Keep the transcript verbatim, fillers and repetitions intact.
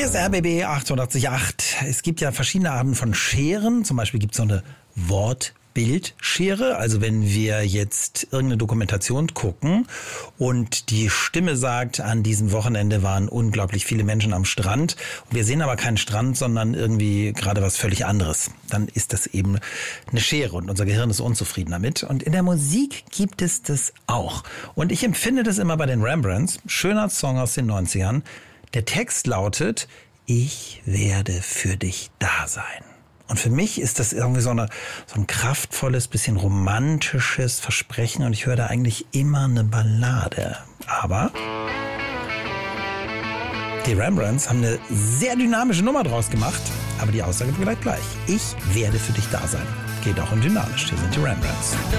Hier ist R B B achtundachtzig Komma acht. Es gibt ja verschiedene Arten von Scheren. Zum Beispiel gibt es so eine Wortbildschere. Also wenn wir jetzt irgendeine Dokumentation gucken und die Stimme sagt, an diesem Wochenende waren unglaublich viele Menschen am Strand. Und wir sehen aber keinen Strand, sondern irgendwie gerade was völlig anderes. Dann ist das eben eine Schere und unser Gehirn ist unzufrieden damit. Und in der Musik gibt es das auch. Und ich empfinde das immer bei den Rembrandts. Schöner Song aus den neunzigern. Der Text lautet: Ich werde für dich da sein. Und für mich ist das irgendwie so, eine, so ein kraftvolles, bisschen romantisches Versprechen. Und ich höre da eigentlich immer eine Ballade. Aber die Rembrandts haben eine sehr dynamische Nummer draus gemacht. Aber die Aussage bleibt gleich. Ich werde für dich da sein. Geht auch in dynamisch. Hier sind die Rembrandts.